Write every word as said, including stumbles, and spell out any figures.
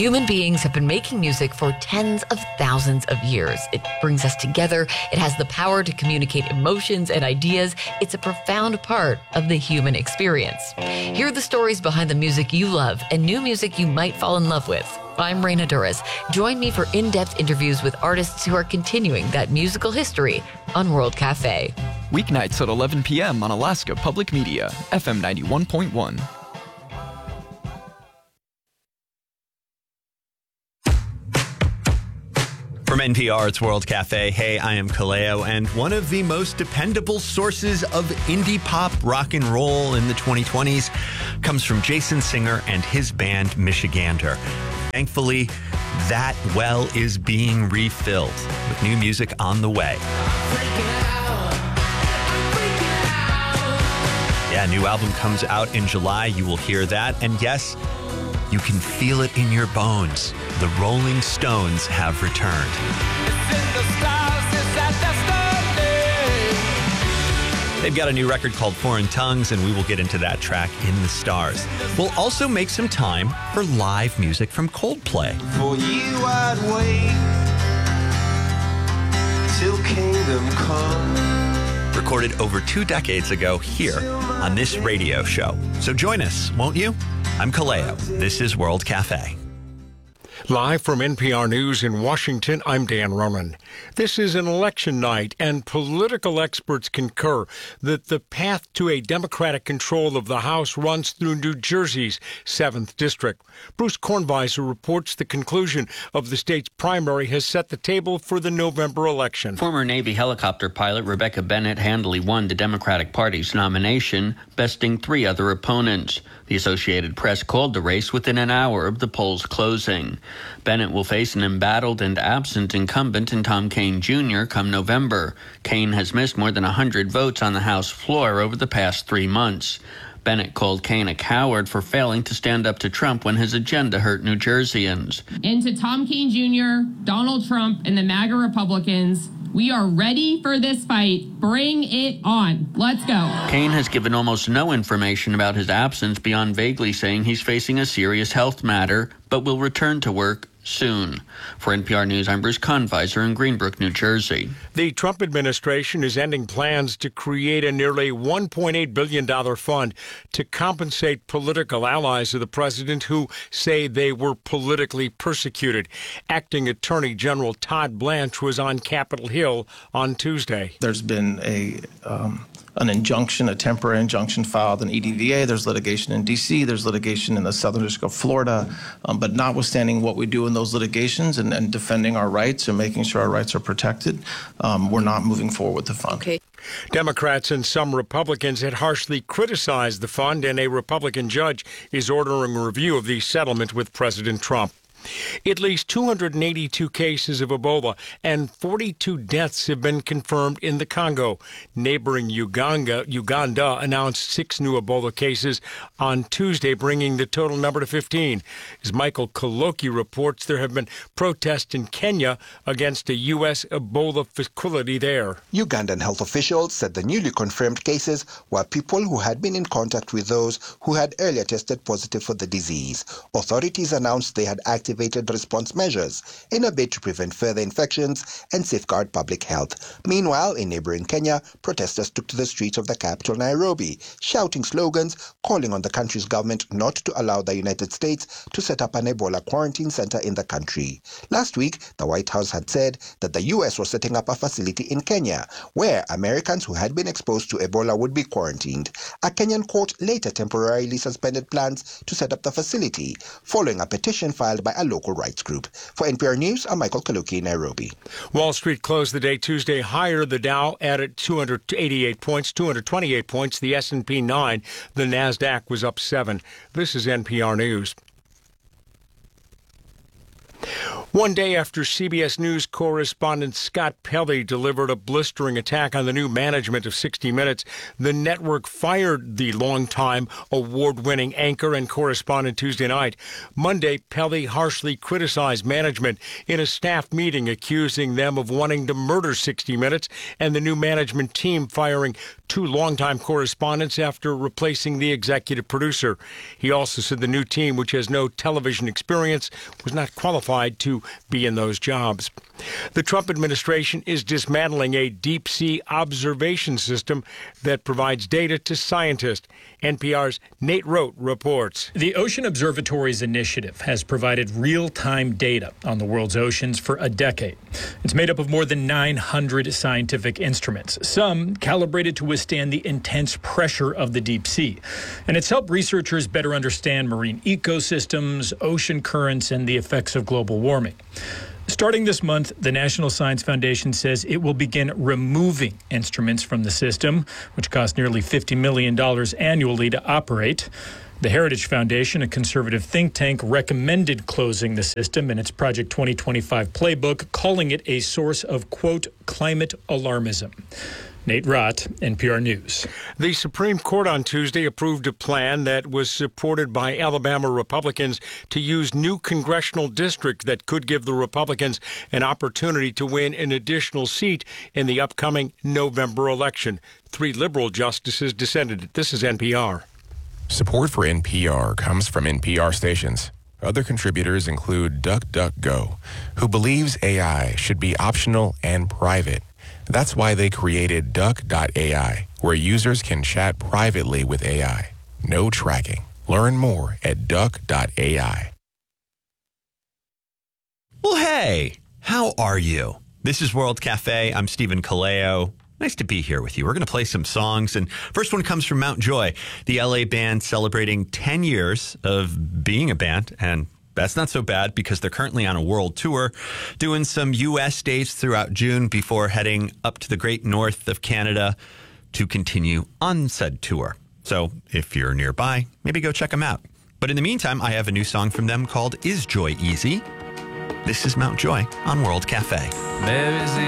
Human beings have been making music for tens of thousands of years. It brings us together. It has the power to communicate emotions and ideas. It's a profound part of the human experience. Hear the stories behind the music you love and new music you might fall in love with. I'm Reina Duras. Join me for in-depth interviews with artists who are continuing that musical history on World Cafe. Weeknights at eleven p.m. on Alaska Public Media, F M ninety-one point one. From N P R, it's World Cafe. Hey, I am Kaleo, and one of the most dependable sources of indie pop rock and roll in the twenty twenties comes from Jason Singer and his band Michigander. Thankfully, that well is being refilled with new music on the way. Yeah, a new album comes out in July. You will hear that. And yes, you can feel it in your bones. The Rolling Stones have returned. They've got a new record called Foreign Tongues, and we will get into that track in the stars. We'll also make some time for live music from Coldplay. For you I'd wait till kingdom come. Recorded over two decades ago here on this radio show. So join us, won't you? I'm Kaleo. This is World Cafe. Live from N P R News in Washington, I'm Dan Ronan. This is an election night, and political experts concur that the path to a Democratic control of the House runs through New Jersey's seventh District. Bruce Kornweiser reports the conclusion of the state's primary has set the table for the November election. Former Navy helicopter pilot Rebecca Bennett handily won the Democratic Party's nomination, besting three other opponents. The Associated Press called the race within an hour of the polls closing. Bennett will face an embattled and absent incumbent in Tom Kean Junior come November. Kean has missed more than one hundred votes on the House floor over the past three months. Bennett called Kean a coward for failing to stand up to Trump when his agenda hurt New Jerseyans. And to Tom Kean Junior, Donald Trump, and the MAGA Republicans, we are ready for this fight. Bring it on. Let's go. Kean has given almost no information about his absence beyond vaguely saying he's facing a serious health matter, but will return to work soon. For N P R News, I'm Bruce Kornweiser in Greenbrook, New Jersey. The Trump administration is ending plans to create a nearly one point eight billion dollars fund to compensate political allies of the president who say they were politically persecuted. Acting Attorney General Todd Blanche was on Capitol Hill on Tuesday. There's been a um, an injunction, a temporary injunction filed in E D V A. There's litigation in D C. There's litigation in the Southern District of Florida. Um, but notwithstanding what we do in those litigations and, and defending our rights and making sure our rights are protected, um, we're not moving forward with the fund. Okay. Democrats and some Republicans had harshly criticized the fund, and a Republican judge is ordering a review of the settlement with President Trump. At least two hundred eighty-two cases of Ebola and forty-two deaths have been confirmed in the Congo. Neighboring Uganda, Uganda announced six new Ebola cases on Tuesday, bringing the total number to fifteen. As Michael Koloki reports, there have been protests in Kenya against a U S Ebola facility there. Ugandan health officials said the newly confirmed cases were people who had been in contact with those who had earlier tested positive for the disease. Authorities announced they had activated response measures in a bid to prevent further infections and safeguard public health. Meanwhile, in neighboring Kenya, protesters took to the streets of the capital, Nairobi, shouting slogans calling on the country's government not to allow the United States to set up an Ebola quarantine center in the country. Last week, the White House had said that the U S was setting up a facility in Kenya where Americans who had been exposed to Ebola would be quarantined. A Kenyan court later temporarily suspended plans to set up the facility following a petition filed by a local rights group. For N P R News, I'm Michael Kaluki, Nairobi. Wall Street closed the day Tuesday higher. The Dow added two hundred eighty-eight points, two hundred twenty-eight points. The S and P nine. The NASDAQ was up seven. This is N P R News. One day after C B S News correspondent Scott Pelley delivered a blistering attack on the new management of sixty minutes, the network fired the longtime award-winning anchor and correspondent Tuesday night. Monday, Pelley harshly criticized management in a staff meeting, accusing them of wanting to murder sixty minutes and the new management team firing two longtime correspondents after replacing the executive producer. He also said the new team, which has no television experience, was not qualified to be in those jobs. The Trump administration is dismantling a deep-sea observation system that provides data to scientists. N P R's Nate Rote reports. The Ocean Observatories Initiative has provided real-time data on the world's oceans for a decade. It's made up of more than nine hundred scientific instruments, some calibrated to withstand the intense pressure of the deep sea. And it's helped researchers better understand marine ecosystems, ocean currents, and the effects of global warming. Starting this month, the National Science Foundation says it will begin removing instruments from the system, which costs nearly fifty million dollars annually to operate. The Heritage Foundation, a conservative think tank, recommended closing the system in its Project twenty twenty-five playbook, calling it a source of, quote, climate alarmism. Nate Rote, N P R News. The Supreme Court on Tuesday approved a plan that was supported by Alabama Republicans to use new congressional district that could give the Republicans an opportunity to win an additional seat in the upcoming November election. Three liberal justices dissented. This is N P R. Support for N P R comes from N P R stations. Other contributors include DuckDuckGo, who believes A I should be optional and private. That's why they created Duck dot A I, where users can chat privately with A I. No tracking. Learn more at Duck dot A I. Well, hey, how are you? This is World Cafe. I'm Stephen Kaleo. Nice to be here with you. We're going to play some songs. And first one comes from Mount Joy, the L A band celebrating ten years of being a band. And that's not so bad because they're currently on a world tour, doing some U S dates throughout June before heading up to the great north of Canada to continue on said tour. So if you're nearby, maybe go check them out. But in the meantime, I have a new song from them called Is Joy Easy? This is Mount Joy on World Cafe. There is